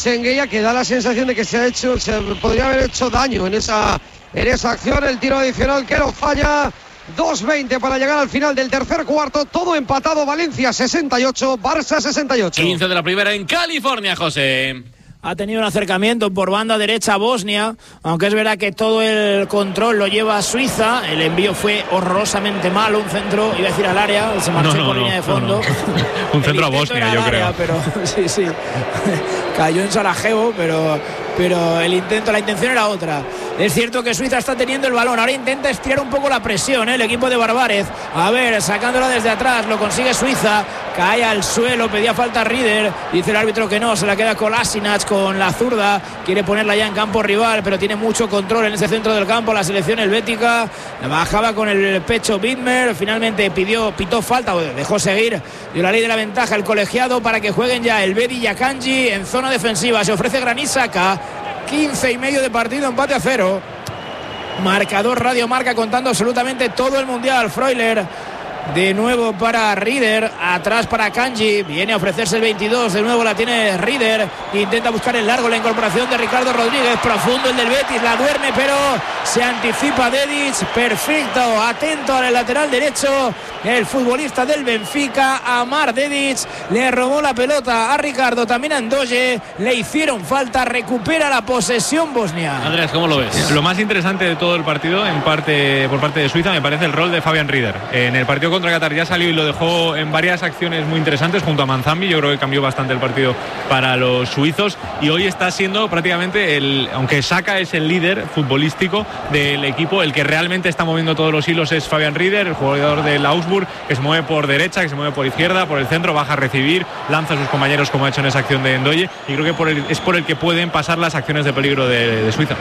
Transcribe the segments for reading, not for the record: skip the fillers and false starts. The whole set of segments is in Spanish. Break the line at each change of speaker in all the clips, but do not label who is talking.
Sengueia, que da la sensación de que se podría haber hecho daño en esa acción. El tiro adicional que lo falla. 2:20 para llegar al final del tercer cuarto, todo empatado. Valencia 68, Barça 68.
15 de la primera en California, José.
Ha tenido un acercamiento por banda derecha Bosnia, aunque es verdad que todo el control lo lleva Suiza. El envío fue horrorosamente malo, un centro, iba a decir al área, se marchó por línea de fondo.
Un centro a Bosnia, yo creo.
Pero sí, cayó en Sarajevo, pero la intención era otra. Es cierto que Suiza está teniendo el balón, ahora intenta estirar un poco la presión, el equipo de Barbárez. A ver, sacándola desde atrás, lo consigue Suiza, cae al suelo, pedía falta a Rieder, dice el árbitro que no, se la queda Kolasinac con la zurda, quiere ponerla ya en campo rival, pero tiene mucho control en ese centro del campo la selección helvética. Bajaba con el pecho Widmer, finalmente pitó falta, o dejó seguir, dio la ley de la ventaja el colegiado para que jueguen ya el Bedi y Akanji en zona defensiva. Se ofrece Granit Xhaka, 15,5 de partido, empate a 0. Marcador Radio Marca contando absolutamente todo el mundial. Freuler de nuevo para Rieder, atrás para Kanji, viene a ofrecerse el 22, de nuevo la tiene Rieder, intenta buscar el largo, la incorporación de Ricardo Rodríguez, profundo el del Betis, la duerme pero se anticipa Dedic, perfecto, atento al lateral derecho, el futbolista del Benfica, Amar Dedic, le robó la pelota a Ricardo, también a Ndoye, le hicieron falta, recupera la posesión Bosnia.
Andrés, ¿cómo lo ves?
Lo más interesante de todo el partido, en parte por parte de Suiza, me parece el rol de Fabian Rieder. En el partido contra Qatar ya salió y lo dejó en varias acciones muy interesantes junto a Manzambi. Yo creo que cambió bastante el partido para los suizos y hoy está siendo prácticamente aunque Xhaka es el líder futbolístico del equipo, el que realmente está moviendo todos los hilos es Fabian Rieder, el jugador del Augsburg, que se mueve por derecha, que se mueve por izquierda, por el centro, baja a recibir, lanza a sus compañeros como ha hecho en esa acción de Ndoye, y creo que es por el que pueden pasar las acciones de peligro de Suiza.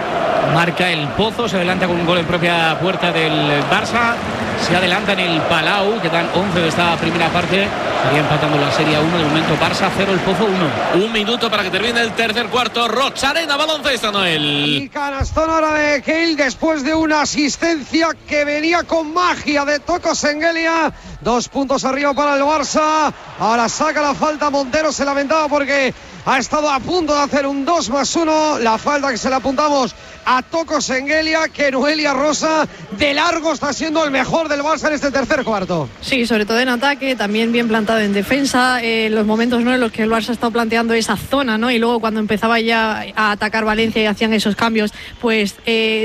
Marca el Pozo, se adelanta con un gol en propia puerta del Barça, se adelanta en el Palau, que dan 11 de esta primera parte, estaría empatando la Serie 1 de momento. Barça 0, el Pozo 1.
Un minuto para que termine el tercer cuarto. Rocharena, baloncesto, Noel.
Y canastón ahora de Keil después de una asistencia que venía con magia de Toko Sengelia. 2 puntos arriba para el Barça. Ahora saca la falta Montero, se lamentaba porque ha estado a punto de hacer un 2+1. La falta que se le apuntamos a Toko Sengelia, que Noelia Rosa de largo está siendo el mejor del Barça en este tercer cuarto.
Sí, sobre todo en ataque, también bien plantado en defensa, los momentos, ¿no?, en los que el Barça ha estado planteando esa zona, ¿no?, y luego cuando empezaba ya a atacar Valencia y hacían esos cambios, pues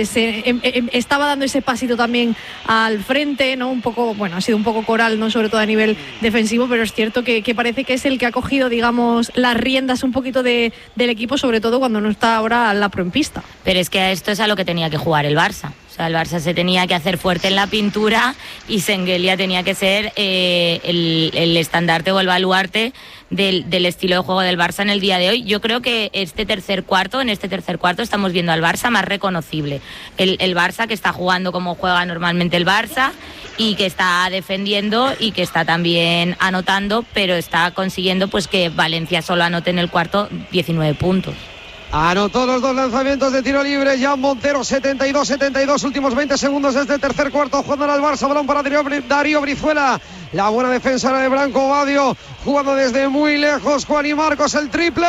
estaba dando ese pasito también al frente, ¿no?, un poco, bueno, ha sido un poco coral, ¿no?, sobre todo a nivel defensivo, pero es cierto que parece que es el que ha cogido, digamos, las riendas un poquito del equipo, sobre todo cuando no está ahora la pro en pista.
Pero es que esto es a lo que tenía que jugar el Barça. O sea, el Barça se tenía que hacer fuerte en la pintura y Sengelia tenía que ser el estandarte o el baluarte del estilo de juego del Barça en el día de hoy. Yo creo que en este tercer cuarto estamos viendo al Barça más reconocible. El Barça que está jugando como juega normalmente el Barça y que está defendiendo y que está también anotando, pero está consiguiendo pues que Valencia solo anote en el cuarto 19 puntos.
Anotó los 2 lanzamientos de tiro libre Jan Montero, 72-72, últimos 20 segundos desde el tercer cuarto, jugando al Barça, balón para Darío Brizuela, la buena defensa de Branco Badio, jugando desde muy lejos, Juan y Marcos, el triple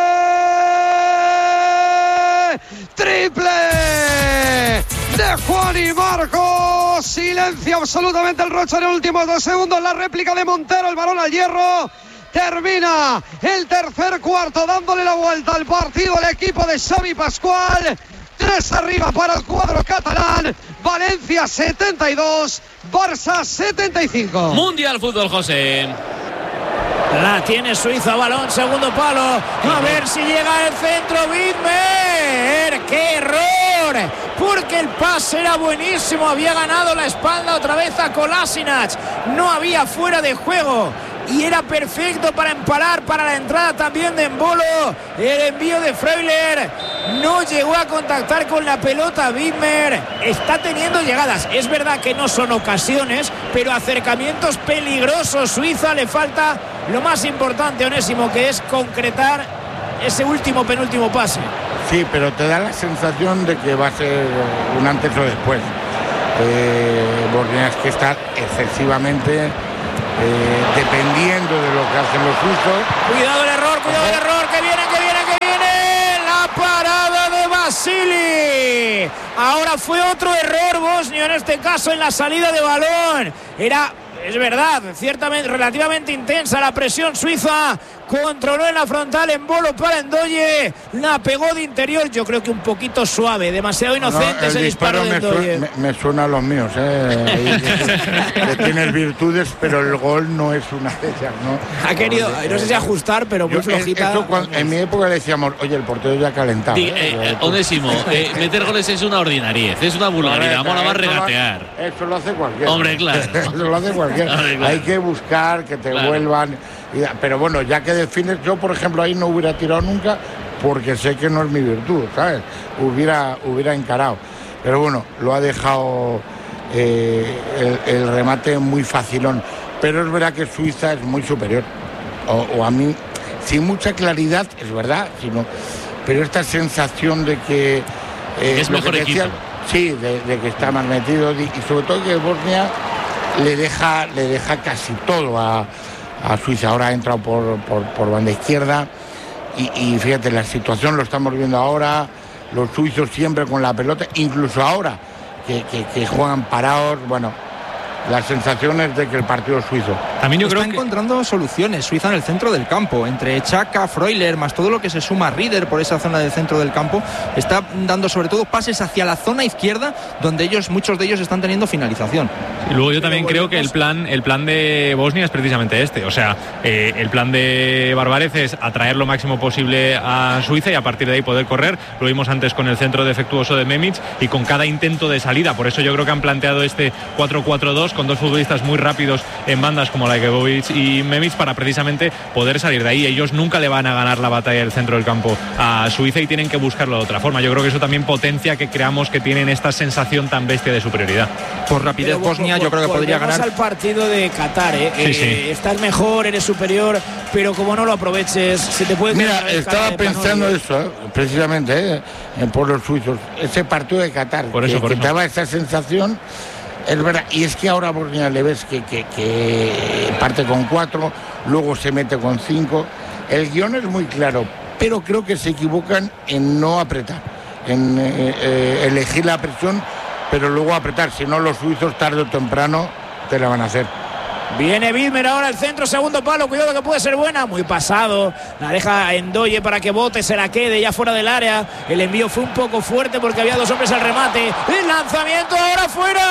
de Juan y Marcos, silencia absolutamente el Rocha en los últimos 2 segundos, la réplica de Montero, el balón al hierro. Termina el tercer cuarto dándole la vuelta al partido el equipo de Xavi Pascual. 3 arriba para el cuadro catalán. Valencia 72, Barça 75.
Mundial Fútbol, José.
La tiene Suiza, balón, segundo palo. A ver si llega el centro, Widmer. ¡Qué error! Porque el pase era buenísimo. Había ganado la espalda otra vez a Kolasinac. No había fuera de juego. Y era perfecto para emparar, para la entrada también de Embolo. El envío de Freuler no llegó a contactar con la pelota. Widmer está teniendo llegadas. Es verdad que no son ocasiones, pero acercamientos peligrosos. Suiza le falta lo más importante, Onésimo, que es concretar ese penúltimo pase.
Sí, pero te da la sensación de que va a ser un antes o después. Porque es que está excesivamente... dependiendo de lo que hacen los suizos.
Cuidado el error, que viene Ahora fue otro error bosnio, en este caso en la salida de balón. Es verdad, ciertamente, relativamente intensa la presión suiza. Controló en la frontal en bolo para Ndoye. La pegó de interior, yo creo que un poquito suave, demasiado inocente ese disparo de Ndoye.
Me suena a los míos, que tienes virtudes, pero el gol no es una de ellas, ¿no?
Ha querido, no sé si ajustar, pero muy flojita.
En mi época le decíamos, oye, el portero ya ha calentado.
Onésimo, meter goles es una ordinariez, es una vulgaridad, mola más regatear.
Eso lo hace cualquiera.
Hombre, claro.
Eso lo hace cualquiera. Claro. Hay que buscar que te vuelvan. Pero bueno, ya que defines, yo por ejemplo ahí no hubiera tirado nunca porque sé que no es mi virtud, ¿sabes? Hubiera encarado. Pero bueno, lo ha dejado el remate muy facilón. Pero es verdad que Suiza es muy superior. O a mí, sin mucha claridad, es verdad, pero esta sensación de que...
es mejor equipo.
Sí, de que está más metido y sobre todo que Bosnia le deja casi todo a Suiza. Ahora ha entrado por banda izquierda y fíjate, la situación lo estamos viendo ahora, los suizos siempre con la pelota, incluso ahora que juegan parados, bueno, las sensaciones de que el partido es suizo.
También yo creo que está encontrando soluciones Suiza en el centro del campo, entre Xhaka, Freuler, más todo lo que se suma Rieder por esa zona del centro del campo, está dando sobre todo pases hacia la zona izquierda, donde muchos de ellos están teniendo finalización.
Y luego yo también creo que el plan de Bosnia es precisamente este, o sea, el plan de Barbárez es atraer lo máximo posible a Suiza y a partir de ahí poder correr. Lo vimos antes con el centro defectuoso de Memic y con cada intento de salida, por eso yo creo que han planteado este 4-4-2 con dos futbolistas muy rápidos en bandas como Lajkovic y Memic para precisamente poder salir de ahí. Ellos nunca le van a ganar la batalla del centro del campo a Suiza y tienen que buscarlo de otra forma. Yo creo que eso también potencia que creamos que tienen esta sensación tan bestia de superioridad.
Por rapidez Bosnia yo creo que podría ganar.
Al partido de Qatar,
sí.
Estás mejor, eres superior, pero como no lo aproveches, se te puede...
Mira, estaba pensando eso, precisamente, por los suizos, ese partido de Qatar, por eso. Daba esa sensación. Es verdad, y es que ahora Bosnia le ves que parte con 4, luego se mete con 5. El guión es muy claro, pero creo que se equivocan en no apretar, en elegir la presión, pero luego apretar. Si no, los suizos tarde o temprano te la van a hacer.
Viene Widmer ahora el centro, segundo palo, cuidado que puede ser buena, muy pasado, la deja Ndoye para que bote, se la quede ya fuera del área, el envío fue un poco fuerte porque había dos hombres al remate, el lanzamiento ahora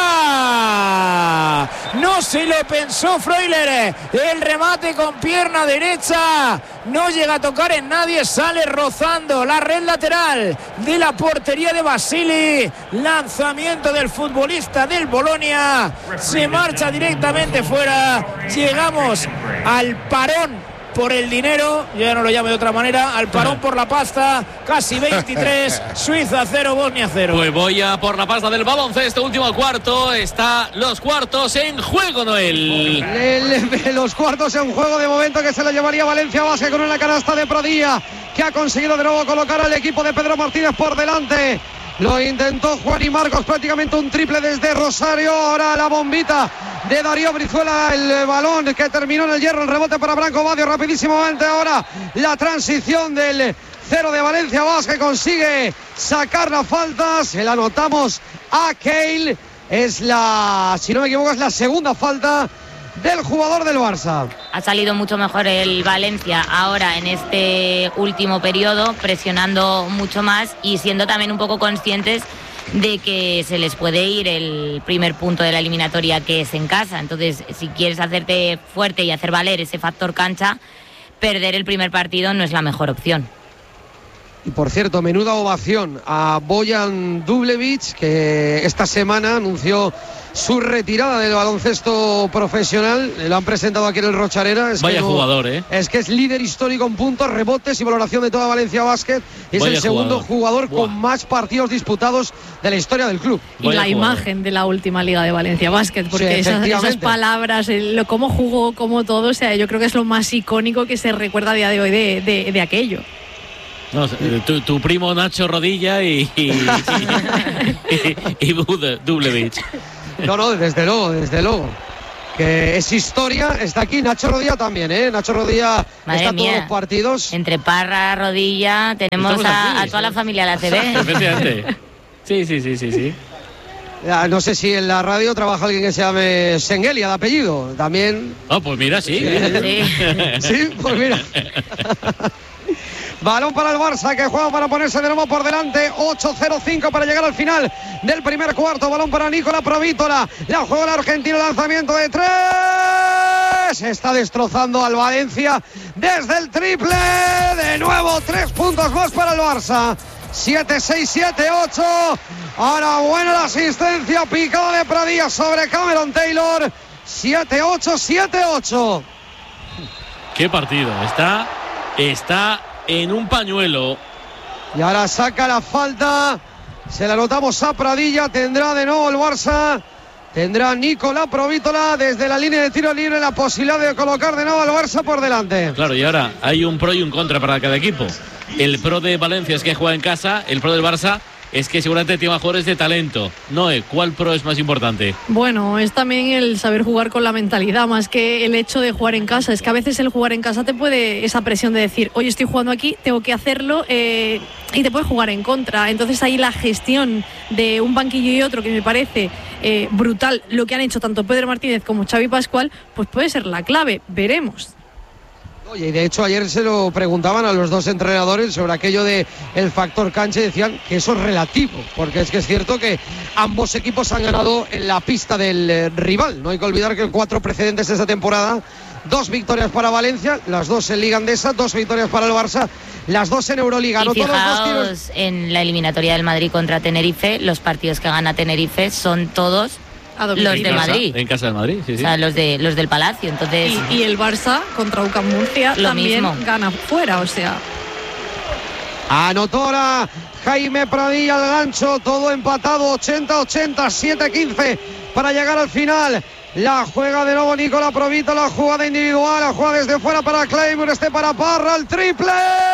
fuera, no se lo pensó Freuler, el remate con pierna derecha, no llega a tocar en nadie, sale rozando la red lateral de la portería de Basili, lanzamiento del futbolista del Bolonia, se marcha directamente fuera. Llegamos al parón por el dinero, yo ya no lo llamo de otra manera, al parón por la pasta, casi 23, Suiza 0, Bosnia 0.
Pues voy a por la pasta del baloncesto, último cuarto, está los cuartos en juego, Noel.
Los cuartos en juego de momento que se lo llevaría Valencia Basket con una canasta de Prodía, que ha conseguido de nuevo colocar al equipo de Pedro Martínez por delante. Lo intentó Juan y Marcos, prácticamente un triple desde Rosario. Ahora la bombita de Darío Brizuela, el balón que terminó en el hierro, el rebote para Branco Badio rapidísimamente. Ahora la transición del 0 de Valencia Basket, consigue sacar la falta. Se la anotamos a Keil. Si no me equivoco, es la segunda falta del jugador del Barça.
Ha salido mucho mejor el Valencia ahora en este último periodo, presionando mucho más y siendo también un poco conscientes de que se les puede ir el primer punto de la eliminatoria, que es en casa. Entonces, si quieres hacerte fuerte y hacer valer ese factor cancha, perder el primer partido no es la mejor opción.
Y por cierto, menuda ovación a Bojan Dublevic, que esta semana anunció su retirada del baloncesto profesional. Lo han presentado aquí en el Rocharera.
Vaya jugador,
Es que es líder histórico en puntos, rebotes y valoración de toda Valencia Basket. Es el segundo jugador con más partidos disputados de la historia del club.
Y la imagen de la última Liga de Valencia Basket, porque esas palabras, cómo jugó, cómo todo, o sea, yo creo que es lo más icónico que se recuerda a día de hoy de aquello.
No, tu primo Nacho Rodilla y Dublevic.
No, desde luego. Que es historia, está aquí Nacho Rodilla también, Nacho Rodilla está todos los partidos.
Entre Parra, Rodilla, tenemos a toda la familia de la CB.
Efectivamente. Sí.
No sé si en la radio trabaja alguien que se llame Sengelia de apellido. También.
Pues mira, sí.
Sí, pues mira. Balón para el Barça, que juega para ponerse de nuevo por delante. 8-0-5 para llegar al final del primer cuarto. Balón para Nicola Provítola. La juega el argentino, lanzamiento de 3. Está destrozando al Valencia desde el triple. De nuevo 3 puntos más para el Barça. 7-6, 7-8. Ahora buena la asistencia picada de Pradilla sobre Cameron Taylor. 7-8, 7-8.
Qué partido. Está en un pañuelo.
Y ahora saca la falta. Se la anotamos a Pradilla. Tendrá de nuevo el Barça. Tendrá Nicola Provítola desde la línea de tiro libre la posibilidad de colocar de nuevo al Barça por delante.
Claro, y ahora hay un pro y un contra para cada equipo. El pro de Valencia es que juega en casa. El pro del Barça es que seguramente tiene más jugadores de talento. Noé, ¿cuál pro es más importante?
Bueno, es también el saber jugar con la mentalidad, más que el hecho de jugar en casa. Es que a veces el jugar en casa te puede esa presión de decir, oye, estoy jugando aquí, tengo que hacerlo, y te puede jugar en contra. Entonces ahí la gestión de un banquillo y otro, que me parece brutal, lo que han hecho tanto Pedro Martínez como Xavi Pascual, pues puede ser la clave. Veremos.
Oye, y de hecho ayer se lo preguntaban a los dos entrenadores sobre aquello de el factor cancha y decían que eso es relativo, porque es que es cierto que ambos equipos han ganado en la pista del rival. No hay que olvidar que 4 precedentes de esta temporada, 2 victorias para Valencia, las 2 en Liga Andesa, 2 victorias para el Barça, las 2 en Euroliga.
Y fijaos en la eliminatoria del Madrid contra Tenerife, los partidos que gana Tenerife son todos los de Madrid.
En casa del Madrid, sí.
O sea, los del Palacio. Entonces,
y el Barça contra UCAM Murcia también mismo. Gana fuera, o sea.
Anotó ahora Jaime Pradilla al gancho, todo empatado, 80-80, 7-15 para llegar al final. La juega de nuevo Nicola Provítola, la jugada individual, la juega desde fuera para Claymore, para Parra, el triple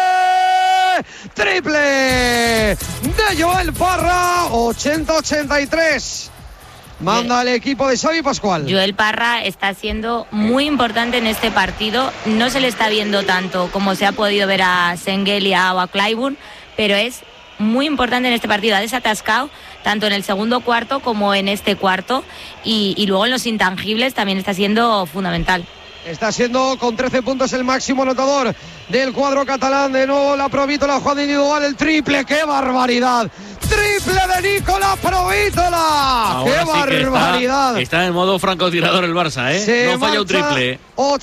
de Joel Parra, 80-83. Manda al equipo de Xavi Pascual.
Joel Parra está siendo muy importante en este partido. No se le está viendo tanto como se ha podido ver a Sengelia o a Clyburn, pero es muy importante en este partido. Ha desatascado tanto en el segundo cuarto como en este cuarto, y luego en los intangibles también está siendo fundamental.
Está siendo con 13 puntos el máximo anotador del cuadro catalán. De nuevo la Provítola, jugada individual, el triple. ¡Qué barbaridad! ¡Triple de Nicola Provítola!
Ahora
¡Qué barbaridad!
Está en modo francotirador el Barça, ¿eh? No falla un triple.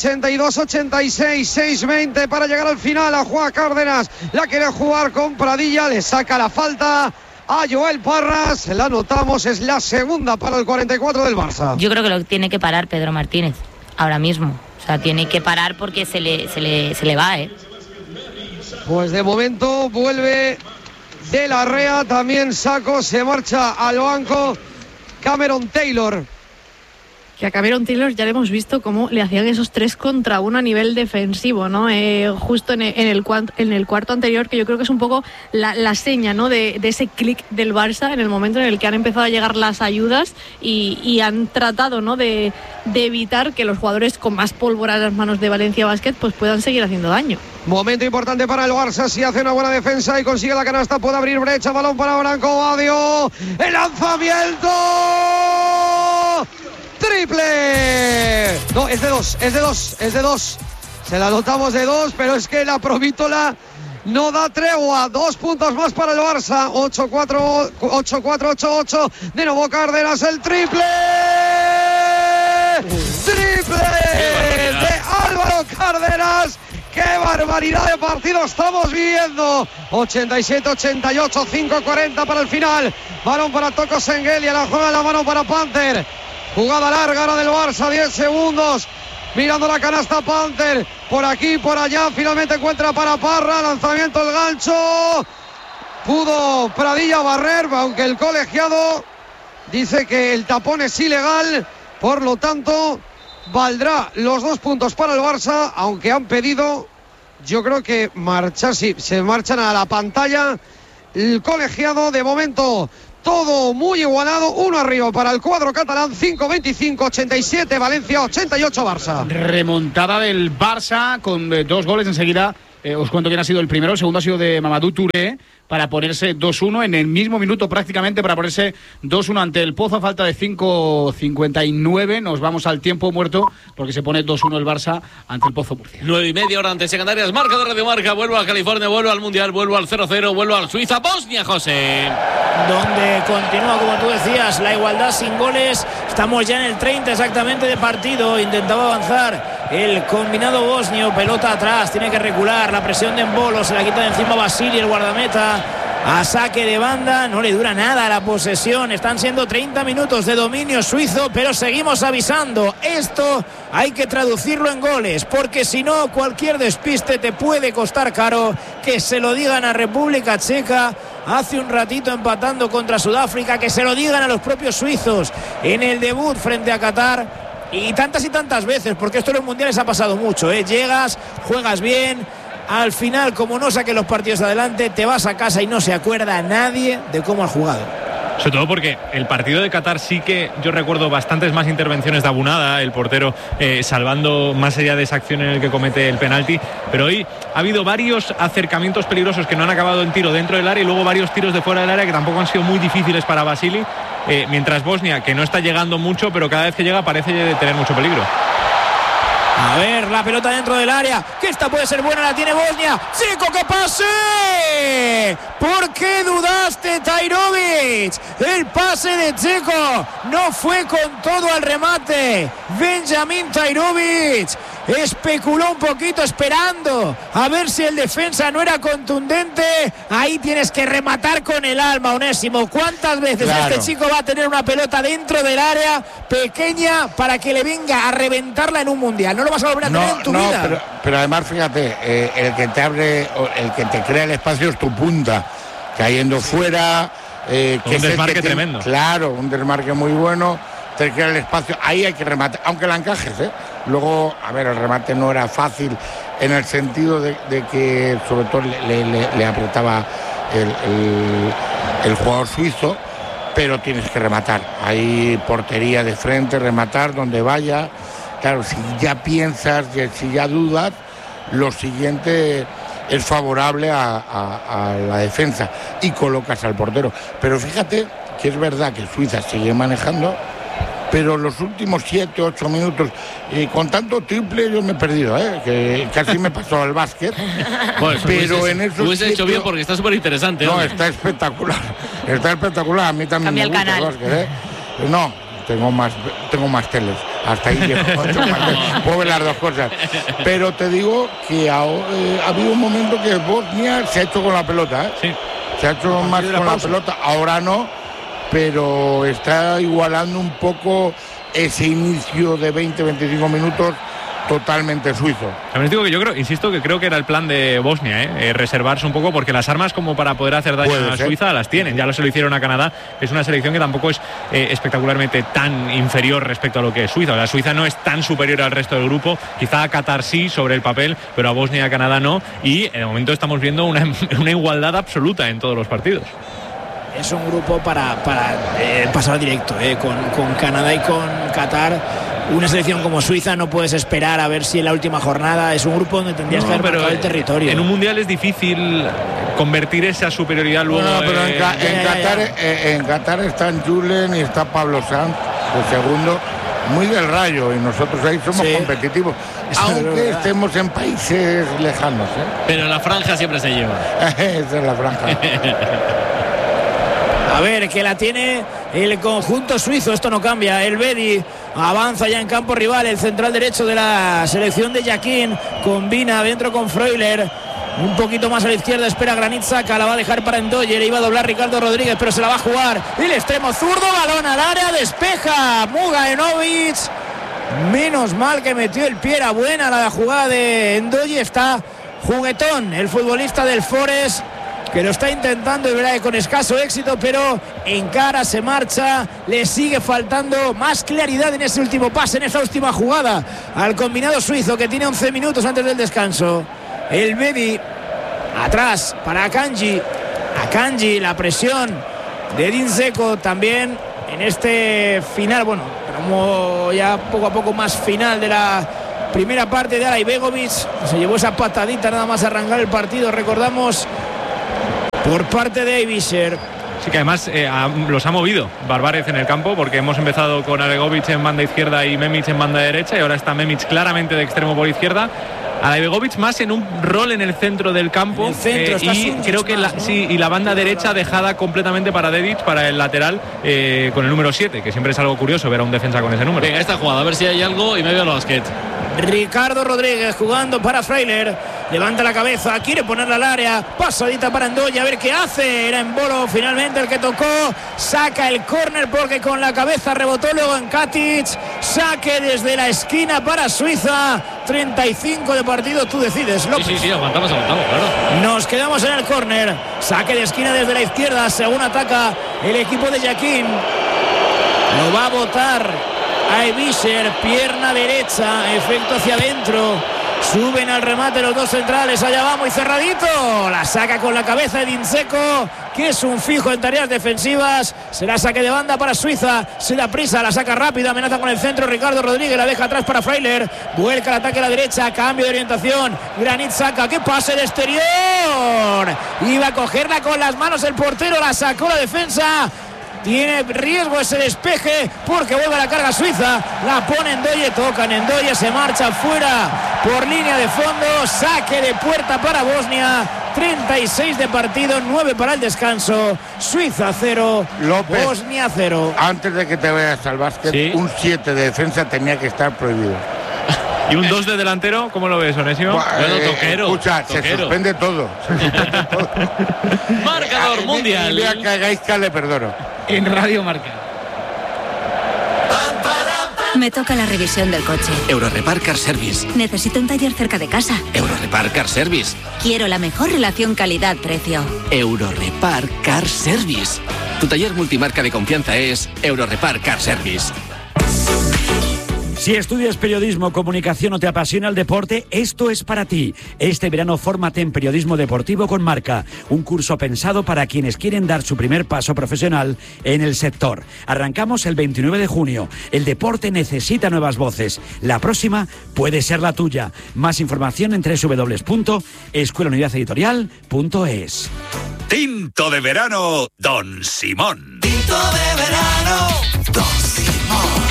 82-86, 6-20 para llegar al final. A Juan Cárdenas la quiere jugar con Pradilla, le saca la falta a Joel Parra. Se la anotamos, es la segunda para el 44 del Barça.
Yo creo que lo tiene que parar Pedro Martínez ahora mismo. O sea, tiene que parar porque se le va, ¿eh?
Pues de momento vuelve De la Rea, también Saco, se marcha al banco Cameron Taylor.
Que a Cameron Taylor ya le hemos visto cómo le hacían esos 3 contra 1 a nivel defensivo, ¿no? Justo en el cuarto anterior, que yo creo que es un poco la seña, ¿no? de ese clic del Barça en el momento en el que han empezado a llegar las ayudas y han tratado, ¿no? de evitar que los jugadores con más pólvora en las manos de Valencia Basket pues puedan seguir haciendo daño.
Momento importante para el Barça, si hace una buena defensa y consigue la canasta, puede abrir brecha. Balón para Branco Badio, el lanzamiento, triple. No, es de dos. Se la anotamos de 2, pero es que la Provítola no da tregua. 2 puntos más para el Barça. 8-4, 8-4, 8-8. De nuevo Cárdenas, el triple. Triple de Álvaro Cárdenas. ¡Qué barbaridad de partido estamos viviendo! 87-88, 5-40 para el final. Balón para Toko Sengelia, la juega en la mano para Panther. Jugada larga ahora del Barça, 10 segundos. Mirando la canasta Panther. Por aquí, por allá, finalmente encuentra para Parra. Lanzamiento, el gancho. Pudo Pradilla barrer, aunque el colegiado dice que el tapón es ilegal. Por lo tanto, valdrá los 2 puntos para el Barça, aunque han pedido, yo creo que marchar, sí, se marchan a la pantalla. El colegiado, de momento, todo muy igualado, 1 arriba para el cuadro catalán, 5-25, 87 Valencia, 88 Barça.
Remontada del Barça con 2 goles enseguida os cuento quién ha sido el primero. El segundo ha sido de Mamadou Touré, para ponerse 2-1 en el mismo minuto prácticamente, para ponerse 2-1 ante el Pozo a falta de 5:59. Nos vamos al tiempo muerto porque se pone 2-1 el Barça ante el Pozo Murcia.
9:30 hora ante Secandarias, marca de Radio Marca. Vuelvo a California, vuelvo al Mundial, vuelvo al 0-0, vuelvo al Suiza, Bosnia, José.
Donde continúa, como tú decías, la igualdad sin goles. Estamos ya en el 30 exactamente de partido. Intentaba avanzar el combinado bosnio, pelota atrás, tiene que recular, la presión de Embolo, se la quita de encima Basili, el guardameta, a saque de banda, no le dura nada la posesión. Están siendo 30 minutos de dominio suizo, pero seguimos avisando, esto hay que traducirlo en goles, porque si no, cualquier despiste te puede costar caro. Que se lo digan a República Checa hace un ratito empatando contra Sudáfrica, que se lo digan a los propios suizos en el debut frente a Qatar. Y tantas veces, porque esto en los mundiales ha pasado mucho, ¿eh? Llegas, juegas bien, al final, como no saques los partidos adelante, te vas a casa y no se acuerda nadie de cómo has jugado.
Sobre todo porque el partido de Qatar sí que yo recuerdo bastantes más intervenciones de Abunada, el portero salvando más allá de esa acción en el que comete el penalti, pero hoy ha habido varios acercamientos peligrosos que no han acabado en tiro dentro del área y luego varios tiros de fuera del área que tampoco han sido muy difíciles para Basili, mientras Bosnia, que no está llegando mucho, pero cada vez que llega parece tener mucho peligro.
A ver, la pelota dentro del área, que esta puede ser buena, la tiene Bosnia. ¡Chico, que pase! ¿Por qué dudaste, Tajrović? El pase de Checo no fue con todo al remate. Benjamin Tajrović especuló un poquito esperando a ver si el defensa no era contundente. Ahí tienes que rematar con el alma, Onésimo. ¿Cuántas veces este chico va a tener una pelota dentro del área pequeña para que le venga a reventarla en un mundial? No lo vas a volver a tener en tu vida.
Pero además, fíjate, el que te abre, el que te crea el espacio es tu punta, cayendo fuera.
Que un desmarque tremendo.
Claro, un desmarque muy bueno, te crea el espacio, ahí hay que rematar, aunque la encajes, Luego, a ver, el remate no era fácil en el sentido de que sobre todo le apretaba el jugador suizo, pero tienes que rematar, hay portería de frente, rematar donde vaya. Claro, si ya piensas, si ya dudas, lo siguiente es favorable a la defensa y colocas al portero. Pero fíjate que es verdad que Suiza sigue manejando, pero los últimos 7-8 minutos, con tanto triple yo me he perdido, que casi me pasó al básquet.
Pues, pero en eso hubiese hecho bien porque está súper interesante.
No, está espectacular, a mí también me gusta el básquet, No, tengo más teles, hasta ahí llego. Puedo ver las dos cosas. Pero te digo que ha habido un momento que Bosnia se ha hecho con la pelota,
Sí.
Se ha hecho más con la pelota, ahora no, pero está igualando un poco ese inicio de 20-25 minutos totalmente suizo.
También digo que yo creo que era el plan de Bosnia, reservarse un poco, porque las armas como para poder hacer daño a Suiza las tienen, ya se lo hicieron a Canadá. Es una selección que tampoco es espectacularmente tan inferior respecto a lo que es Suiza. La Suiza no es tan superior al resto del grupo, quizá a Qatar sí sobre el papel, pero a Bosnia y a Canadá no, y en el momento estamos viendo una igualdad absoluta en todos los partidos.
Es un grupo para pasar directo, con Canadá y con Qatar. Una selección como Suiza no puedes esperar a ver si en la última jornada. Es un grupo donde tendrías que haber marcado el territorio.
En un mundial es difícil convertir esa superioridad luego.
No, pero en Qatar están Julen y está Pablo Sanz, el segundo, muy del Rayo, y nosotros ahí somos competitivos, aunque estemos en países lejanos.
Pero la franja siempre se lleva.
Esa es la franja.
A ver, que la tiene el conjunto suizo, esto no cambia. El Bedi avanza ya en campo rival, el central derecho de la selección de Jaquín, combina dentro con Freuler, un poquito más a la izquierda, espera Granit Xhaka, la va a dejar para Ndoye, le iba a doblar Ricardo Rodríguez, pero se la va a jugar. El extremo zurdo, balón al área, despeja Mugajenovic. Menos mal que metió el pie, era buena la jugada de Ndoye. Está juguetón el futbolista del Forest, que lo está intentando y verá con escaso éxito, pero encara, se marcha, le sigue faltando más claridad en ese último pase, en esa última jugada al combinado suizo, que tiene 11 minutos antes del descanso. El Bedi atrás para Akanji, la presión de Edin Dzeko también en este final, como ya poco a poco más final de la primera parte de Alay Begovic. Se llevó esa patadita nada más arrancar el partido, recordamos, por parte de Ivisher.
Sí, que además los ha movido Barbárez en el campo, porque hemos empezado con Alegovic en banda izquierda y Memic en banda derecha, y ahora está Memic claramente de extremo por izquierda. Alegovic más en un rol en el centro del campo, y creo que la banda derecha dejada completamente para Dedic, para el lateral, con el número 7, que siempre es algo curioso ver a un defensa con ese número.
Venga, esta jugada, a ver si hay algo, y me veo al básquet.
Ricardo Rodríguez jugando para Frailer, levanta la cabeza, quiere ponerla al área, pasadita para Ndoye, a ver qué hace. Era Embolo finalmente el que tocó, saca el córner porque con la cabeza rebotó luego en Katic. Saque desde la esquina para Suiza. 35 de partido, tú decides, López.
Sí, aguantamos, claro.
Nos quedamos en el córner, saque de esquina desde la izquierda, según ataca el equipo de Jaquín. Lo va a botar a Ivisher, pierna derecha, efecto hacia adentro. Suben al remate los dos centrales, allá va muy cerradito. La saca con la cabeza Edin Dzeko, que es un fijo en tareas defensivas. Será saque de banda para Suiza. Se da prisa, la saca rápida, amenaza con el centro. Ricardo Rodríguez la deja atrás para Frailer. Vuelca el ataque a la derecha, cambio de orientación. Granit saca, que pase de exterior. Iba a cogerla con las manos el portero, la sacó la defensa. Tiene riesgo ese despeje porque vuelve a la carga Suiza. La pone Ndoye, toca en Ndoye, se marcha fuera por línea de fondo. Saque de puerta para Bosnia. 36 de partido, 9 para el descanso. Suiza 0,
López,
Bosnia 0.
Antes de que te vayas al básquet, ¿sí? Un 7 de defensa tenía que estar prohibido.
¿Y un 2 de delantero? ¿Cómo lo ves, Onésimo?
Toquero.
Escucha, se suspende todo.
Marcador mundial.
El día que hagáis que le perdono.
En Radio Marca.
Me toca la revisión del coche.
Eurorepar Car Service.
Necesito un taller cerca de casa.
Eurorepar Car Service.
Quiero la mejor relación calidad-precio.
Eurorepar Car Service. Tu taller multimarca de confianza es Eurorepar Car Service.
Si estudias periodismo, comunicación o te apasiona el deporte, esto es para ti. Este verano fórmate en periodismo deportivo con Marca, un curso pensado para quienes quieren dar su primer paso profesional en el sector. Arrancamos el 29 de junio. El deporte necesita nuevas voces. La próxima puede ser la tuya. Más información en www.escuelaunidadeditorial.es.
Tinto de verano, Don Simón.
Tinto de verano, Don Simón.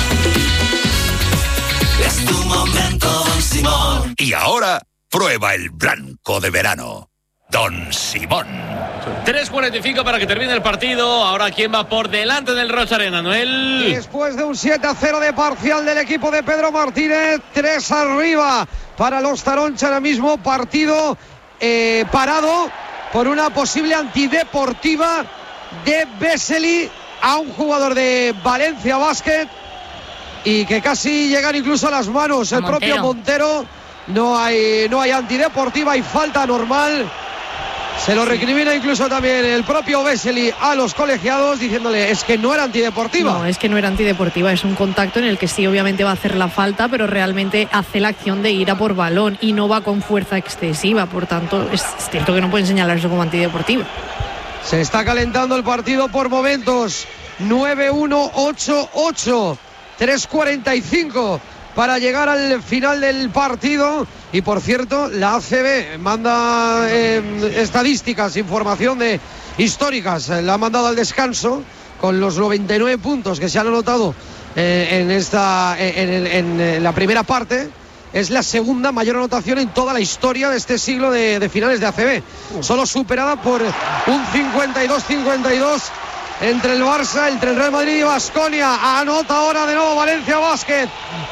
Es tu momento, Don Simón.
Y ahora, prueba el blanco de verano, Don Simón.
3:45 para que termine el partido. Ahora, ¿quién va por delante del Rocha Arena, Noel?
Después de un 7-0 de parcial del equipo de Pedro Martínez, 3 arriba para los Taroncha ahora mismo. Partido parado por una posible antideportiva de Vesely a un jugador de Valencia Basket, y que casi llegan incluso a las manos el propio Montero. No hay antideportiva y falta normal. Se lo recrimina incluso también el propio Vesely a los colegiados, diciéndole es que no era antideportiva.
No, es que no era antideportiva, es un contacto en el que sí, obviamente va a hacer la falta, pero realmente hace la acción de ir a por balón y no va con fuerza excesiva. Por tanto, es cierto que no pueden señalar eso como antideportiva.
Se está calentando el partido por momentos. 9-1, 8-8. 3:45 para llegar al final del partido. Y por cierto, la ACB manda estadísticas, información históricas, la ha mandado al descanso con los 99 puntos que se han anotado en la primera parte. Es la segunda mayor anotación en toda la historia de este siglo de finales de ACB, solo superada por un 52-52 entre el Barça, entre el Real Madrid y Baskonia. Anota ahora de nuevo Valencia Basket.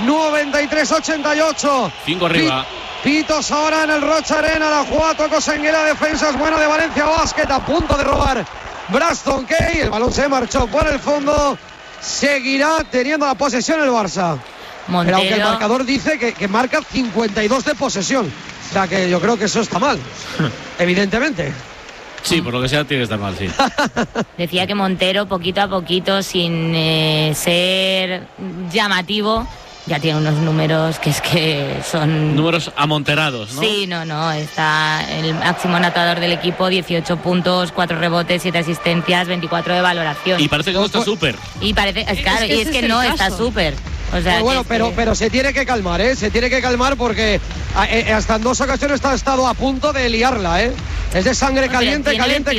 93-88.
5 arriba.
Pitos ahora en el Rocha Arena. La jugada tocó Senguela. Defensa es buena de Valencia Basket. A punto de robar Braston Kay. El balón se marchó por el fondo. Seguirá teniendo la posesión el Barça. Pero aunque el marcador dice que marca 52 de posesión. O sea que yo creo que eso está mal. Evidentemente.
Sí, por lo que sea tiene que estar mal, sí.
Decía que Montero, poquito a poquito, sin ser llamativo, ya tiene unos números que son...
Números amonterados, ¿no?
Sí, no, está el máximo anotador del equipo, 18 puntos, 4 rebotes, 7 asistencias, 24 de valoración.
Y parece que no está súper.
Y parece, claro, y es que no está súper. O sea,
bueno, pero se tiene que calmar, se tiene que calmar porque hasta en 2 ocasiones ha estado a punto de liarla, es de sangre caliente.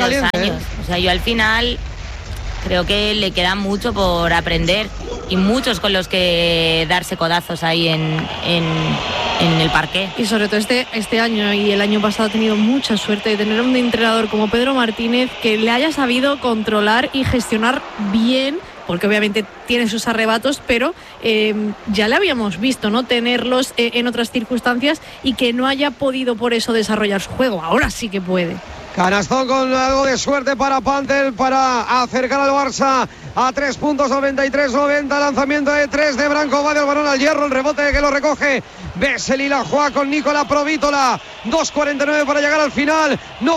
O sea, yo al final creo que le queda mucho por aprender y muchos con los que darse codazos ahí en el parqué.
Y sobre todo este año y el año pasado ha tenido mucha suerte de tener un entrenador como Pedro Martínez que le haya sabido controlar y gestionar bien, porque obviamente tiene sus arrebatos, pero ya le habíamos visto, ¿no?, tenerlos en otras circunstancias y que no haya podido por eso desarrollar su juego. Ahora sí que puede.
Canastón con algo de suerte para Pantel para acercar al Barça a 3 puntos, 93-90. Lanzamiento de 3 de Branco, va del balón al hierro, el rebote que lo recoge Vesely, la juega con Nicola Provítola. 2.49 para llegar al final,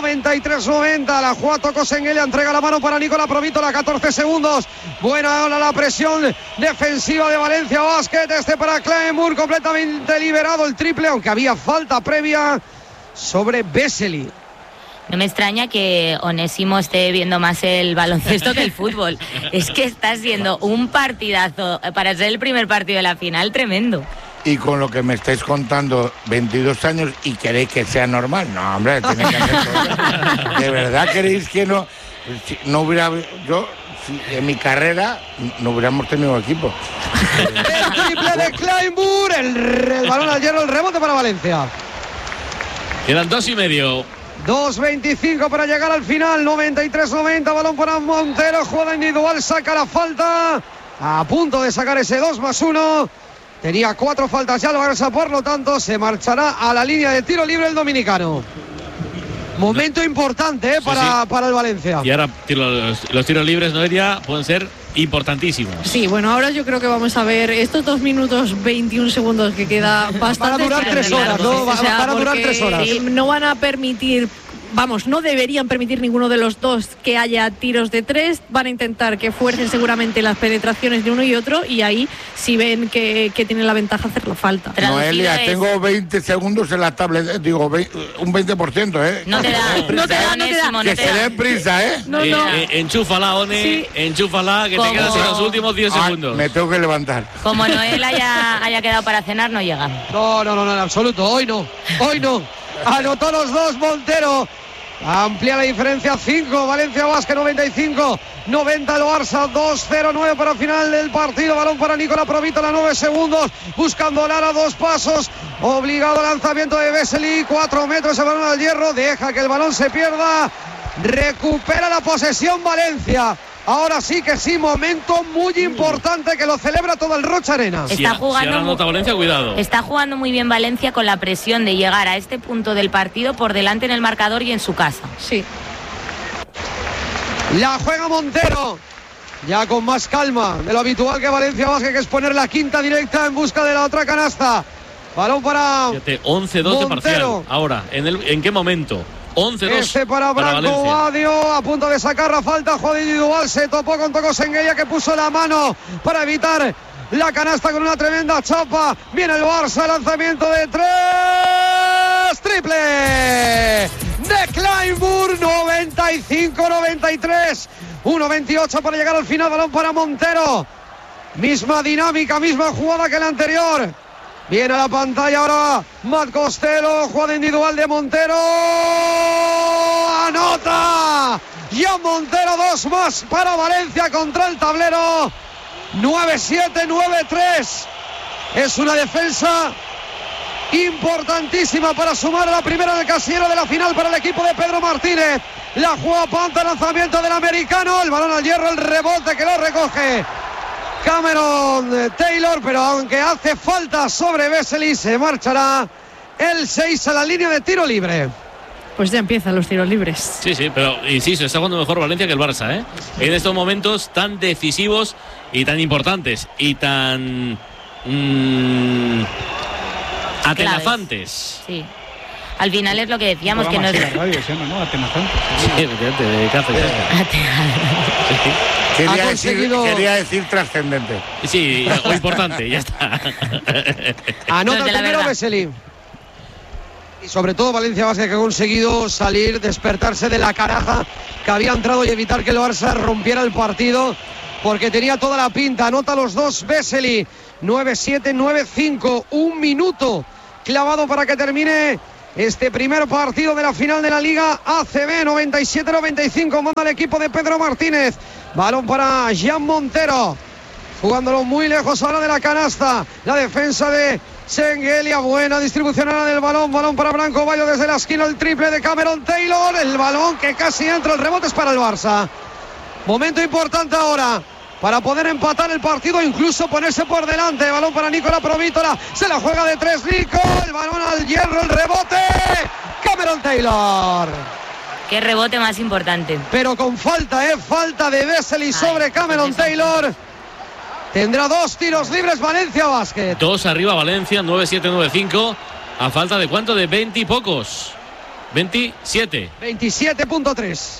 93-90. La juega Toko Sengelia, entrega la mano para Nicola Provítola, 14 segundos. Buena ola la presión defensiva de Valencia Basket. Para Claymore, completamente liberado el triple, aunque había falta previa sobre Vesely.
No me extraña que Onésimo esté viendo más el baloncesto que el fútbol. Es que está siendo un partidazo para ser el primer partido de la final, tremendo.
Y con lo que me estáis contando, 22 años, y queréis que sea normal. No, hombre, tiene que hacer todo. ¿De verdad queréis que no hubiera... Yo, en mi carrera, no hubiéramos tenido equipo?
El triple de Claymore, el balón al hierro, el rebote para Valencia.
Quedan 2:30.
2.25 para llegar al final, 93-90, balón para Montero, jugada individual, saca la falta, a punto de sacar ese 2+1, tenía 4 faltas ya el Barça, por lo tanto se marchará a la línea de tiro libre el dominicano. Momento importante para el Valencia.
Y ahora los tiros libres, Noelia, pueden ser importantísimos.
Sí, bueno, ahora yo creo que vamos a ver estos 2 minutos 21 segundos que queda bastante.
Van a durar 3 horas, ¿no? Van a durar 3 horas.
No van a permitir, no deberían permitir ninguno de los dos que haya tiros de 3. Van a intentar que fuercen seguramente las penetraciones de uno y otro, y ahí si ven que tienen la ventaja, hacer la falta.
Noelia, tengo 20 segundos en la tablet, digo, un 20%,
No te da.
Que se den prisa,
Enchúfala, One, sí. Enchúfala, que te quedas en los últimos 10 segundos.
Me tengo que levantar.
Como Noel haya quedado para cenar, no llega.
No, en absoluto, hoy no. Anotó los 2 Montero. Amplia la diferencia, 5, Valencia Basket 95, 90 el Barça, 2-0-9 para el final del partido. Balón para Nicola Provítola, 9 segundos, buscando Lara, 2 pasos, obligado lanzamiento de Vesely, 4 metros, el balón al hierro, deja que el balón se pierda, recupera la posesión Valencia. Ahora sí que sí, momento muy importante que lo celebra todo el Rocha Arena.
Está jugando,
si ahora nota Valencia, cuidado.
Está jugando muy bien Valencia con la presión de llegar a este punto del partido por delante en el marcador y en su casa.
Sí.
La juega Montero, ya con más calma de lo habitual que Valencia Basket, que es poner la quinta directa en busca de la otra canasta. Balón para
11-2 de parcial. Ahora, ¿en qué momento? 11-2
para Branco Badio, a punto de sacar la falta, jugada individual, se topó con Toko Sengelia, que puso la mano para evitar la canasta con una tremenda chapa. Viene el Barça, lanzamiento de 3, triple de Claymore, 95-93, 1.28 para llegar al final, balón para Montero, misma dinámica, misma jugada que la anterior. Viene a la pantalla ahora Matt Costello, jugada individual de Montero, anota John Montero, 2 más para Valencia contra el tablero, 9-7, 9-3. Es una defensa importantísima para sumar a la primera del casillero de la final para el equipo de Pedro Martínez. La juega Panta, lanzamiento del americano, el balón al hierro, el rebote que lo recoge Cameron Taylor, pero aunque hace falta sobre Vesely, se marchará el 6 a la línea de tiro libre.
Pues ya empiezan los tiros libres.
Sí, pero insisto, está jugando mejor Valencia que el Barça, en estos momentos tan decisivos y tan importantes y tan atenafantes.
Sí. Al final es lo que decíamos, que no es...
radio, se llama, ¿no? Atenafantes.
Sí, de caza y
Quería decir trascendente.
Sí, o importante, ya está.
Anota el primero Vesely. Y sobre todo Valencia Basket, que ha conseguido salir, despertarse de la caraja que había entrado y evitar que el Barça rompiera el partido, porque tenía toda la pinta. Anota los 2 Vesely, 9-7, 9-5. Un minuto clavado para que termine este primer partido de la final de la Liga ACB. 97-95. Manda el equipo de Pedro Martínez. Balón para Jan Montero. Jugándolo muy lejos ahora de la canasta. La defensa de Shengelia. Buena distribución ahora del balón. Balón para Branco Bayo desde la esquina. El triple de Cameron Taylor. El balón que casi entra. El rebote es para el Barça. Momento importante ahora para poder empatar el partido, incluso ponerse por delante. Balón para Nicola Provítola. Se la juega de tres Nico. El balón al hierro. El rebote. Cameron Taylor.
Qué rebote más importante.
Pero con falta, falta de Vesely sobre Cameron Taylor. Tendrá 2 tiros libres Valencia Basket.
2 arriba Valencia, 9-7, 9-5. A falta de cuánto, de 20 y pocos. 27.
27.3.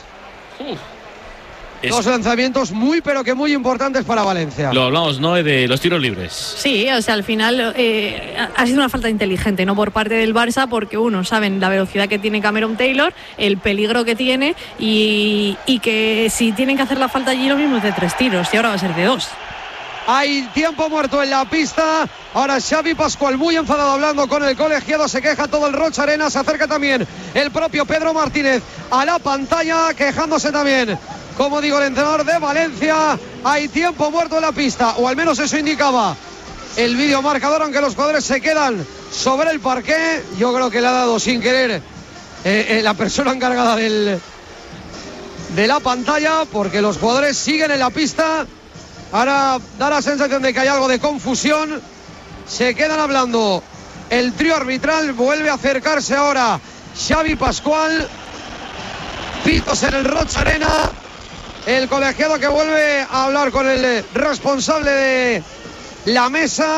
2 lanzamientos muy pero que muy importantes para Valencia.
Lo hablamos, ¿no?, de los tiros libres.
Sí, o sea, al final ha sido una falta inteligente, ¿no?, por parte del Barça, porque saben la velocidad que tiene Cameron Taylor, el peligro que tiene y que si tienen que hacer la falta allí, lo mismo es de 3 tiros y ahora va a ser de 2.
Hay tiempo muerto en la pista. Ahora Xavi Pascual muy enfadado hablando con el colegiado. Se queja todo el Rocha Arena. Se acerca también el propio Pedro Martínez a la pantalla, quejándose también, como digo, el entrenador de Valencia. Hay tiempo muerto en la pista, o al menos eso indicaba el vídeo marcador, aunque los jugadores se quedan sobre el parqué. Yo creo que le ha dado sin querer la persona encargada de la pantalla, porque los jugadores siguen en la pista. Ahora da la sensación de que hay algo de confusión. Se quedan hablando el trío arbitral. Vuelve a acercarse ahora Xavi Pascual. Pitos en el Rocha Arena. El colegiado que vuelve a hablar con el responsable de la mesa.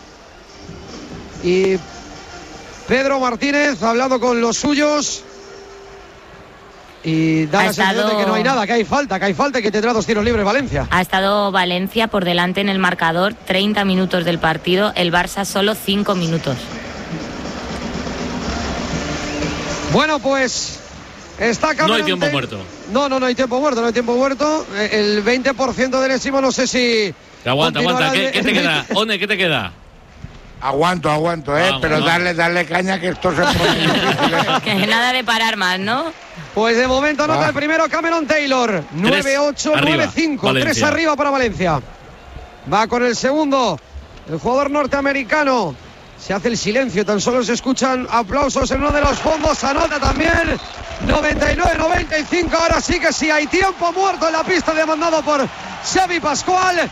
Y Pedro Martínez hablando con los suyos. Y da la sensación de que no hay nada, que hay falta y que tendrá 2 tiros libres Valencia.
Ha estado Valencia por delante en el marcador 30 minutos del partido, el Barça solo 5 minutos.
Bueno, pues está Cameron.
No hay tiempo muerto.
No hay tiempo muerto. El 20% del Esimo, no sé si...
Aguanta. ¿Qué te queda? One, ¿qué te queda?
Aguanto, pero darle caña, que esto se pone difícil,
Que nada de parar más, ¿no?
Pues de momento anota el primero Cameron Taylor. 9-8, 9-5. 3 arriba para Valencia. Va con el segundo el jugador norteamericano. Se hace el silencio, tan solo se escuchan aplausos en uno de los fondos. Anota también 99-95. Ahora sí que sí, hay tiempo muerto en la pista demandado por Xavi Pascual.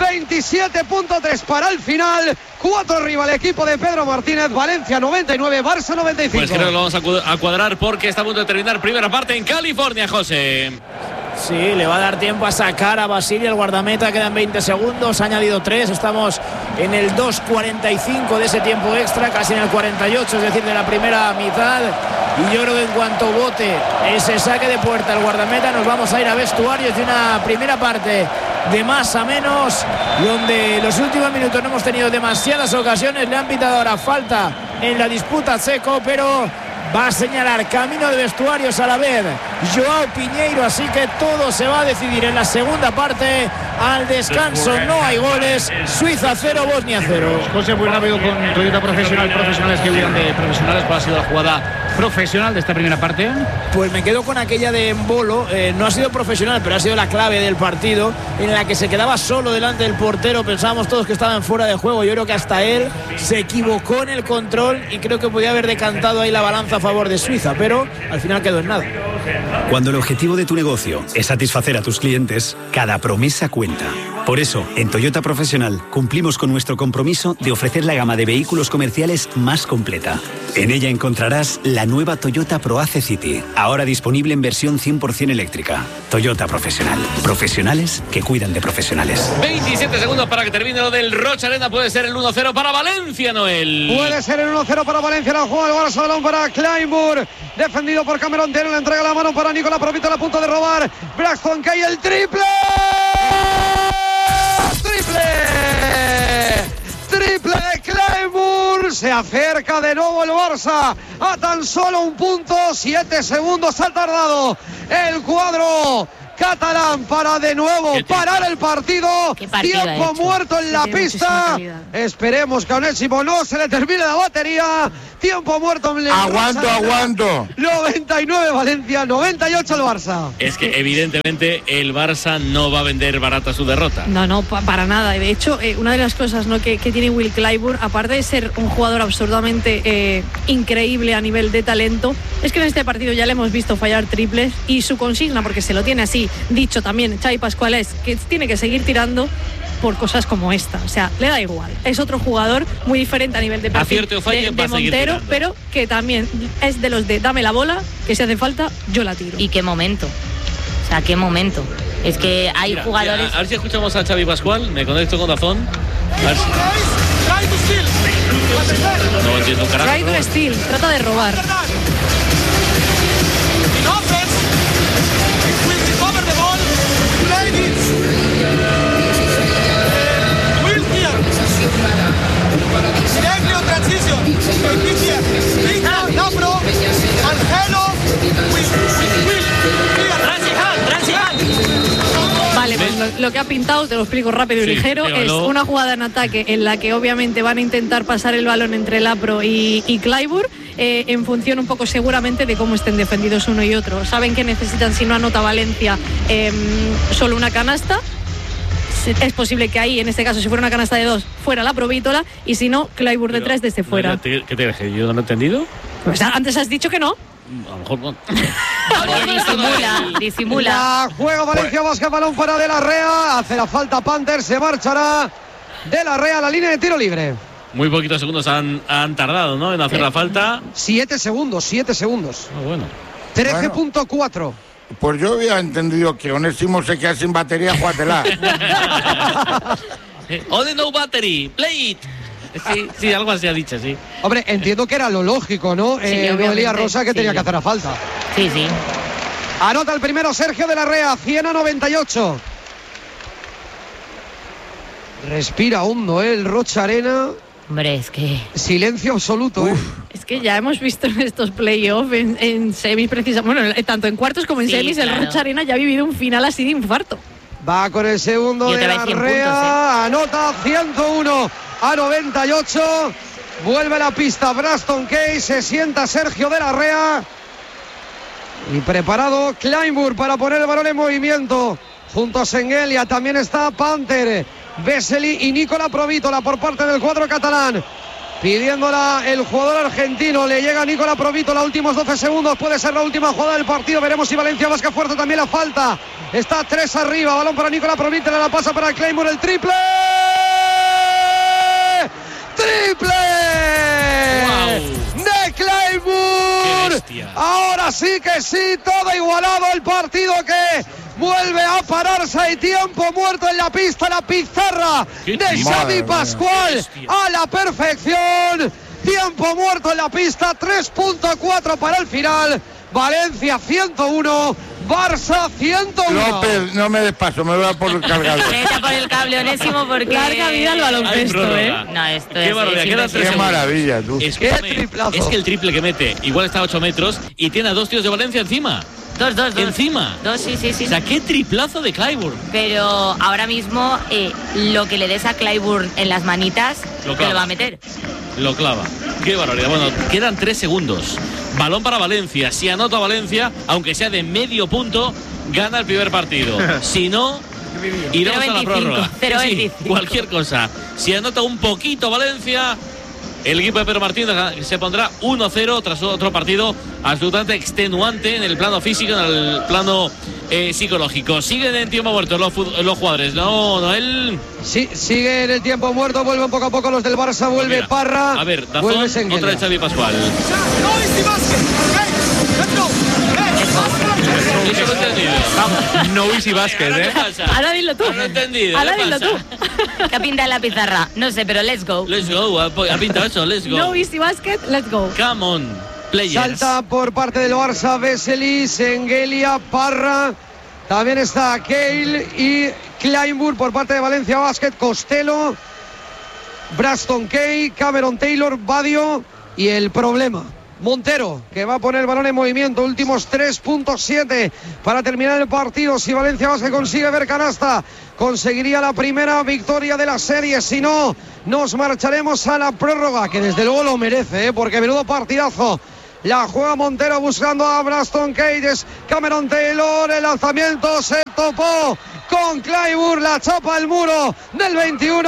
27.3 para el final. 4 arriba el equipo de Pedro Martínez. Valencia 99, Barça 95.
Pues creo que lo vamos a cuadrar porque está a punto de terminar primera parte en California, José.
Sí, le va a dar tiempo a sacar a Basili, el guardameta. Quedan 20 segundos, ha añadido 3. Estamos en el 2.45 de ese tiempo extra, casi en el 48, es decir, de la primera mitad. Y yo creo que en cuanto bote ese saque de puerta el guardameta, nos vamos a ir a vestuarios de una primera parte de más a menos, donde los últimos minutos no hemos tenido demasiadas ocasiones. Le han pitado ahora falta en la disputa Seco, pero va a señalar camino de vestuarios a la vez Joao Piñeiro, así que todo se va a decidir en la segunda parte. Al descanso no hay goles. Suiza 0, Bosnia 0.
José, muy rápido con Toyota Profesional. Profesionales que huyeron de profesionales. ¿Cuál ha sido la jugada profesional de esta primera parte?
Pues me quedo con aquella de Embolo. No ha sido profesional, pero ha sido la clave del partido, en la que se quedaba solo delante del portero. Pensábamos todos que estaban fuera de juego. Yo creo que hasta él se equivocó en el control y creo que podía haber decantado ahí la balanza a favor de Suiza, pero al final quedó en nada.
Cuando el objetivo de tu negocio es satisfacer a tus clientes, cada promesa cuenta. Por eso, en Toyota Profesional cumplimos con nuestro compromiso de ofrecer la gama de vehículos comerciales más completa. En ella encontrarás la nueva Toyota ProAce City, ahora disponible en versión 100% eléctrica. Toyota Profesional. Profesionales que cuidan de profesionales.
27 segundos para que termine lo del Rocha Arena. Puede ser el 1-0 para Valencia, Noel.
Puede ser el 1-0 para Valencia. La juega el Barça, balón para Kleinburg. Defendido por Cameron Taylor. Le entrega la mano para Nicola Provítola, a punto de robar. Braxton Kay, el triple. Triple de Kleinburg. Se acerca de nuevo el Barça a tan solo un punto. 7 segundos ha tardado el cuadro catalán para de nuevo parar el partido. Tiempo muerto en la pista. Esperemos que a Onésimo no se le termine la batería. Tiempo muerto en
Aguanto.
99 Valencia, 98 el Barça.
Es que evidentemente el Barça no va a vender barata su derrota.
No, para nada. De hecho, una de las cosas, ¿no?, que tiene Will Clyburn, aparte de ser un jugador absolutamente increíble a nivel de talento, es que en este partido ya le hemos visto fallar triples, y su consigna, porque se lo tiene así dicho también Xavi Pascual, es que tiene que seguir tirando por cosas como esta. O sea, le da igual. Es otro jugador muy diferente a nivel de perfil de Montero, pero que también es de los de dame la bola, que si hace falta yo la tiro.
Y qué momento. O sea, qué momento. Es que hay jugadores...
A ver si escuchamos a Xavi Pascual. Me conecto con Dazón. No entiendo un carajo.
Try to steal. Trata de robar. Vale, pues lo que ha pintado, te lo explico rápido y ligero, es una jugada en ataque en la que obviamente van a intentar pasar el balón entre Lapro y Clyburn, en función un poco seguramente de cómo estén defendidos uno y otro. Saben que necesitan, si no anota Valencia, solo una canasta. Es posible que ahí, en este caso, si fuera una canasta de 2, fuera la Provítola, y si no, Clyburn de 3 desde fuera.
¿Qué te dije? ¿Yo no lo he entendido?
Pues antes has dicho que no.
A lo mejor no.
disimula.
La juega Valencia Basket, balón para De la Rea. Hace la falta Panther, se marchará De la Rea a la línea de tiro libre.
Muy poquitos segundos han tardado, ¿no?, en hacer la falta.
7 segundos.
Bueno.
13.4.
Pues yo había entendido que Onésimo se queda sin batería, jugátela.
Only no battery, play it. Sí, algo así ha dicho, sí.
Hombre, entiendo que era lo lógico, ¿no? Noelia Rosa, que tenía que hacer la falta.
Sí.
Anota el primero Sergio De la Rea, 100-98. Respira hondo, el Rocha Arena.
Hombre, es que...
Silencio absoluto,
Es que ya hemos visto en estos playoffs, en semis precisamente, bueno, tanto en cuartos como en semis, el Rocha Arena ya ha vivido un final así de infarto.
Va con el segundo De la Rea, anota 101-98. Vuelve a la pista Braston Kay, se sienta Sergio De la Rea. Y preparado Clyburn para poner el balón en movimiento. Junto a Sengelia también está Panther, Vesely y Nicola Provítola por parte del cuadro catalán. Pidiéndola el jugador argentino, le llega Nicola Provítola, últimos 12 segundos, puede ser la última jugada del partido, veremos si Valencia Basket fuerza también la falta. Está 3 arriba, balón para Nicola Provítola, la pasa para Clyburn, el triple. De Clyburn. Ahora sí que sí, todo igualado, el partido que vuelve a pararse. Hay tiempo muerto en la pista, la pizarra de Xavi Pascual a la perfección. Tiempo muerto en la pista, 3.4 para el final. Valencia 101, Barça 101.
López, no me des paso, me voy a por el cargador.
Vete por el cable, Onésimo, porque...
Larga vida al baloncesto,
No, esto
Qué
es...
Qué maravilla, tú.
Es que el triple que mete, igual está a 8 metros y tiene a 2 tíos de Valencia encima.
Dos.
Encima.
Sí.
O sea, qué triplazo de Clyburn.
Pero ahora mismo lo que le des a Clyburn en las manitas, te lo va a meter.
Lo clava. Qué barbaridad. Bueno, quedan 3 segundos. Balón para Valencia. Si anota Valencia, aunque sea de medio punto, gana el primer partido. Si no, iremos a la prórroga.
0-25.
Cualquier cosa. Si anota un poquito Valencia, el equipo de Pedro Martínez se pondrá 1-0 tras otro partido absolutamente extenuante en el plano físico, en el plano psicológico. Siguen en tiempo muerto los jugadores, ¿no, Noel?
Sí, sigue en el tiempo muerto, vuelven poco a poco los del Barça, vuelve Parra.
A ver, Dazón contra el Xavi Pascual. Eso lo he entendido.
No easy basket,
Ahora dilo tú.
No lo he entendido.
Ahora dilo tú.
¿Qué pinta en la pizarra? No sé, pero let's go.
Let's go, ha pintado eso, let's go.
No easy basket, let's go.
Come on, players.
Salta por parte del Barça, Vesely, Sengelia, Parra. También está Cale y Clyburn por parte de Valencia Basket, Costello, Braston Kay, Cameron Taylor, Badio y el problema Montero, que va a poner el balón en movimiento. Últimos 3.7 para terminar el partido. Si Valencia Basket consigue ver canasta, conseguiría la primera victoria de la serie. Si no, nos marcharemos a la prórroga, que desde luego lo merece, porque menudo partidazo. La juega Montero buscando a Braxton Cages. Cameron Taylor, el lanzamiento se topó con Clyburn, la chapa el muro del 21.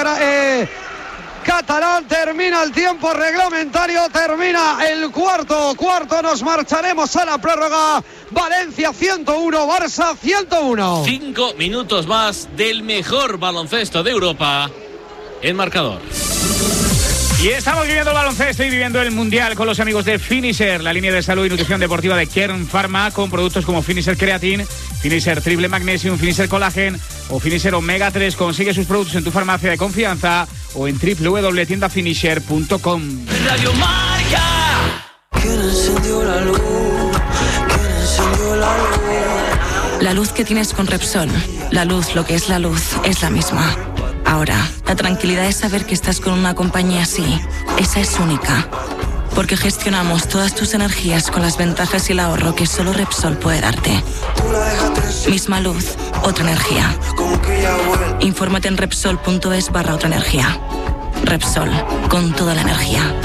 Catalán, termina el tiempo reglamentario, termina el cuarto, nos marcharemos a la prórroga. Valencia 101, Barça 101.
5 minutos más del mejor baloncesto de Europa en marcador.
Y estamos viviendo el baloncesto y viviendo el Mundial con los amigos de Finisher, la línea de salud y nutrición deportiva de Kern Pharma, con productos como Finisher Creatine, Finisher Triple Magnesium, Finisher Collagen o Finisher Omega 3. Consigue sus productos en tu farmacia de confianza o en www.tiendafinisher.com.
Radio Marca. ¿Quién encendió la luz? ¿Quién encendió la luz?
La luz que tienes con Repsol, la luz, lo que es la luz, es la misma. Ahora, la tranquilidad es saber que estás con una compañía así. Esa es única. Porque gestionamos todas tus energías con las ventajas y el ahorro que solo Repsol puede darte. Misma luz, otra energía. Infórmate en Repsol.es/otra energía. Repsol, con toda la energía.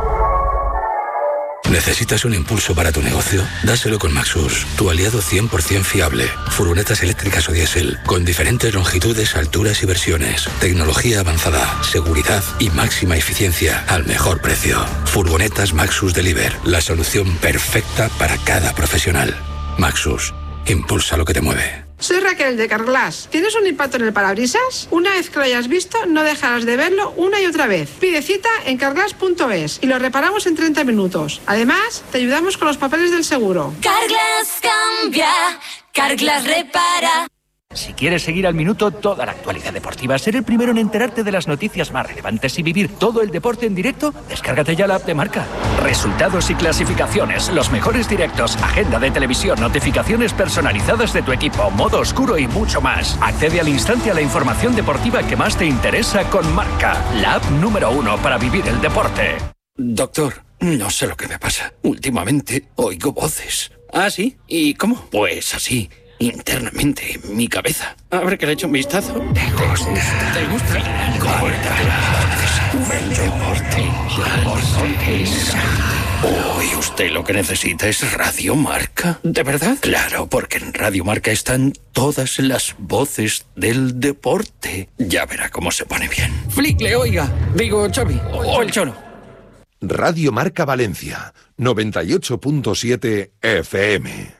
¿Necesitas un impulso para tu negocio? Dáselo con Maxus, tu aliado 100% fiable. Furgonetas eléctricas o diésel, con diferentes longitudes, alturas y versiones. Tecnología avanzada, seguridad y máxima eficiencia al mejor precio. Furgonetas Maxus Deliver, la solución perfecta para cada profesional. Maxus, impulsa lo que te mueve.
Soy Raquel de Carglass. ¿Tienes un impacto en el parabrisas? Una vez que lo hayas visto, no dejarás de verlo una y otra vez. Pide cita en carglass.es y lo reparamos en 30 minutos. Además, te ayudamos con los papeles del seguro.
Carglass cambia, Carglass repara.
Si quieres seguir al minuto toda la actualidad deportiva, ser el primero en enterarte de las noticias más relevantes y vivir todo el deporte en directo, descárgate ya la app de Marca. Resultados y clasificaciones, los mejores directos, agenda de televisión, notificaciones personalizadas de tu equipo, modo oscuro y mucho más. Accede al instante a la información deportiva que más te interesa con Marca, la app número 1 para vivir el deporte.
Doctor, no sé lo que me pasa. Últimamente oigo voces. ¿Ah, sí? ¿Y cómo? Pues así. Internamente, en mi cabeza. A ver que le echo un vistazo. ¿Te gusta? Uy, usted lo que necesita es Radio Marca. ¿De verdad? Claro, porque en Radio Marca están todas las voces del deporte. Ya verá cómo se pone bien. Flickle, oiga. Digo, Xavi. O el Cholo.
Radio Marca Valencia, 98.7 FM.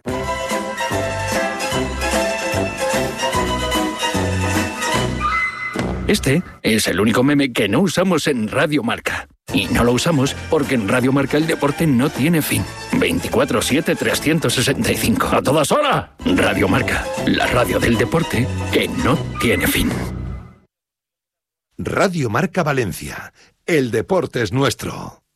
Este es el único meme que no usamos en Radio Marca. Y no lo usamos porque en Radio Marca el deporte no tiene fin. 24/7, 365. ¡A todas horas! Radio Marca, la radio del deporte que no tiene fin.
Radio Marca Valencia. El deporte es nuestro.